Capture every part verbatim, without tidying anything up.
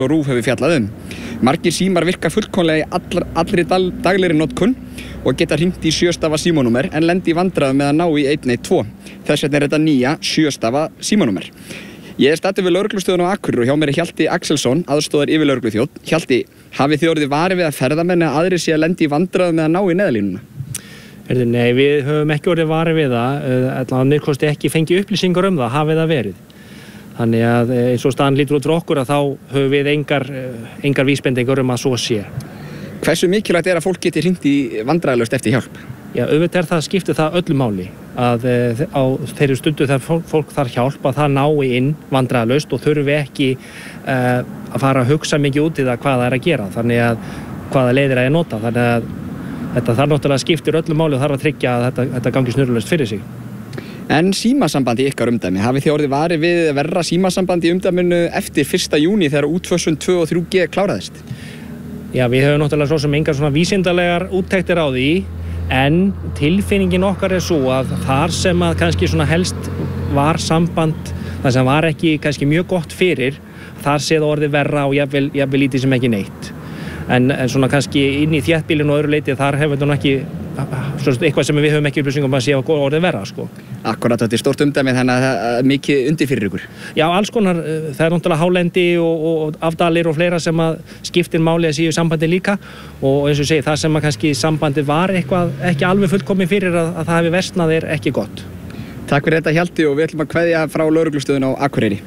og RÚV hefur fjallað um. Margir símar virka fullkomlega í allri, allri daglegri notkun og geta hringt í sjöstafa símanúmer en lendi í vandræðum með að ná í einn einn tvo. Þess vegna er þetta nýja sjöstafa símanúmer. Ég er staddur við lögreglustöðun á Akureyri og hjá mér er Hjalti Axelsson, aðstoðar yfirlögregluþjónn. Hjalti, hafið þið orðið varið við að ferðamenn eða aðrir sé að lendi í vandræðum með að ná í neyðarlínuna? Herðu, nei, við höfum ekki orðið varið við það, allavega minnst ekki fengið upplýsingar um það, hafið það verið. Þannig að eins og staðan lítur út fyrir okkur að þá höfum við engar, engar vísbendingar um að svo sé. Hversu mikilvægt er að fólk geti hringt í vandræðalaust eftir hjálp? Já, auðvitað er það skiptir það öllu máli að á þeirri stundu þegar fólk, fólk þarf hjálp að það nái inn vandræðalaust og þurfi ekki uh, að fara að hugsa mikið út í það hvað það er að gera, þannig að hvaða leiðir að ég nota. Þannig að þetta þarf náttúrulega skiptir öllu máli og þarf að tryggja að þetta, þetta gangi snurðulaust fyrir sig. En símasambandi í ykkar umdæmi, hafið þið orðið varið við verra símasambandi í umdæminu eftir fyrsta júní þegar útfösun tvö og þrjú G kláraðist? Já, við höfum náttúrulega svo sem engar svona vísindalegar úttektir á því, en tilfinningin okkar er svo að þar sem að kannski svona helst var samband, þar sem var ekki kannski mjög gott fyrir, þar sé það orðið verra og jafnvel, jafnvel lítið sem ekki neitt. En, en svona kannski inn í þéttbýlinu og öðru leiti þar hefur þetta ekki eitthvað sem við höfum ekki upplýsingum að sé að orðið verra, sko. Akkurat, þetta er stórt umdæmi þannig að það er mikið undir fyrir ykkur. Já, alls konar, það er náttúrulega hálendi og, og afdalir og fleira sem að skiptir máli að séu sambandi líka og eins og segi, það sem að kannski sambandi var eitthvað ekki alveg fullkomið fyrir að, að það hefði versnað er ekki gott. Takk fyrir þetta, Hjalti, og við ætlum að kveðja frá lögreglustöðun á Akureyri.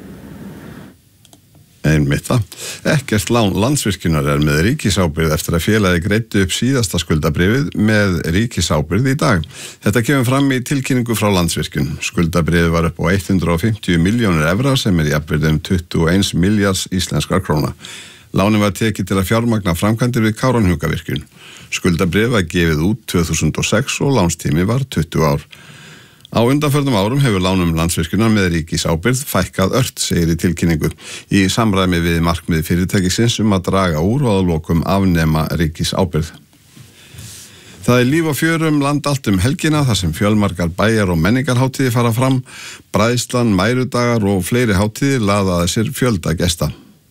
Einmitt það. Ekkert lán Landsvirkjunar er með ríkisábyrgð eftir að félagið greiddi upp síðasta skuldabréfið með ríkisábyrgð í dag. Þetta kemur fram í tilkynningu frá Landsvirkjun. Skuldabréfið var upp á hundrað og fimmtíu milljónir evra sem er jafnvirði um tuttugu og eins milljarðs íslenskar króna. Lánin var tekið til að fjármagna framkvæmdir við Kárahnjúkavirkjun. Skuldabréfið var gefið út tvö þúsund og sex og lánstími var tuttugu ár. Á undanförnum árum hefur lánum Landsvirkjunar með ríkisábyrgð fækkað ört, segir í tilkynningu, í samræmi við markmið fyrirtækisins um að draga úr og að lokum afnema ríkisábyrgð. Það er líf og fjör um land allt um helgina þar sem fjölmargar bæjar- og menningarhátíðir fara fram, bræðslan, mærudagar og fleiri hátíðir laða að sér fjölda gesta.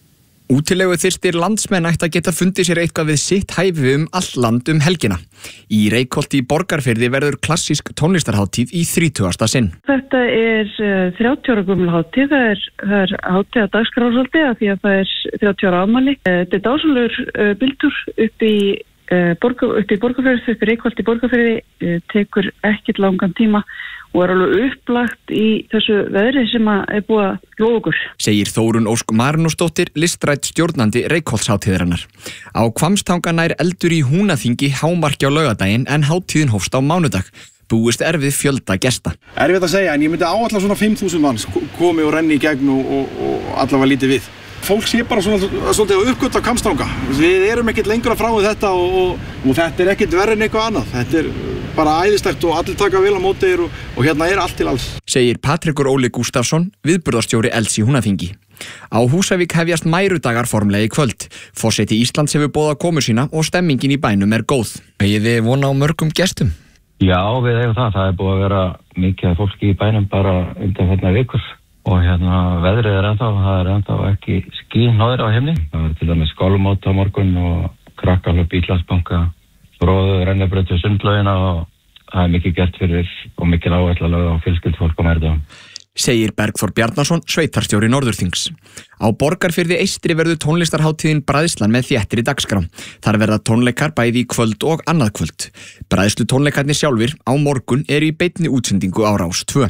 Útilegu þyrstir landsmenn ætti að geta fundið sér eitthvað við sitt hæfi um all land um helgina. Í Reykholti í Borgarfirði verður klassísk tónlistarhátíð í þrítugasta sinn. Þetta er uh, þrjátíu ára gömul hátíð, það er, það er hátíð að dagskrárhaldi af því að það er þrjátíu ára afmæli. Uh, þetta er dásamlegur uh, bíltúr upp í, uh, borga, upp í Borgarfirði, upp í Reykholti í Borgarfirði, uh, tekur ekkert langan tíma og er alveg upplagt í þessu veðri sem er búið að lofa okkur. Segir Þórunn Ósk Marinósdóttir, listrætt stjórnandi Reykholtshátíðarinnar. Á Hvammstanga nær eldur í Húnaþingi hámarki á laugardaginn en hátíðin hófst á mánudag. Búist er við fjölda gesta. Erfitt að segja en ég myndi áætla svona fimm þúsund manns komi og renni í gegn og, og, og allavega lítið við. Fólk sé bara svona, svolítið að uppgöta Hvammstanga. Við erum ekkert lengra frá við þetta og, og, og þetta er ekkert verið en eitthvað annað. Þetta er bara æðislegt og allir taka vel á móti þér og, og hérna er allt til alls. Segir Patrikur Óli Gústafsson, viðburðarstjóri Elds í Húnaþingi. Á Húsavík hefjast mærudagar formlega í kvöld. Forseti Íslands hefur boðað komu sína og stemmingin í bænum er góð. Eigið þið vona á mörgum gestum? Já, við eigum það. Það er búið að vera mikið fólki í bænum bara undanfarnar vikur. Og hérna veðrið er ennþá, það er ennþá ekki skýnáður á himni. Það er til dæmis skálmót á morgun og krakkalöp Íslandsbanka, bróðu, rennibrautu, sundlaugina og það er mikið gert fyrir og mikil áhersla lögð á fjölskyldufólk á mærdagum. Segir Bergþór Bjarnason, sveitarstjóri Norðurþings. Á Borgarfirði eystri verður tónlistarhátíðin Bræðslan með þéttri dagskrá. Þar verða tónleikar bæði í kvöld og annað kvöld. Bræðslu tónleikarnir sjálfir á morgun eru í beinni útsendingu á Rás tvö.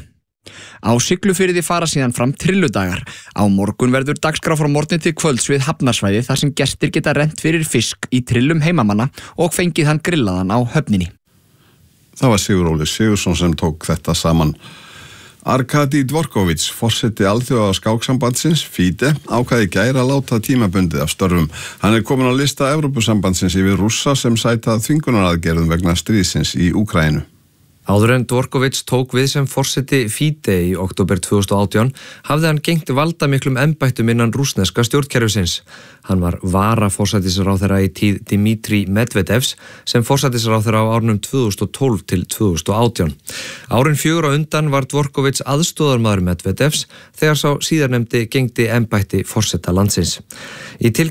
Á Siglufirði fara síðan fram trilludagar. Á morgun verður dagskrá frá morgni til kvölds við Hafnarsvæði þar sem gestir geta rennt fyrir fisk í trillum heimamanna og fengið hann grillaðan á höfninni. Það var Sigur Óli Sigursson sem tók þetta saman. Arkadi Dvorkovits, forseti alþjóða skáksambandsins, FIDE, ákvaði í gær að láta tímabundið af störfum. Hann er komin á lista Evrópusambandsins yfir Rússa sem sæta þvingunaraðgerðum vegna stríðsins í Úkraínu. Áður en Dvorkovits tók við sem forseti FIDE í október tvö þúsund og átján hafði hann gegnt valdamiklum embættum innan rússneska stjórnkerfisins. Hann var varaforsætisráðherra í tíð Dmitri Medvedevs sem forsætisráðherra á árunum tvö þúsund og tólf til tvö þúsund og átján. Árin fjögur á undan var Dvorkovits aðstoðarmaður Medvedevs þegar sá síðarnefndi gegndi embætti forseta landsins. Í tilkynningu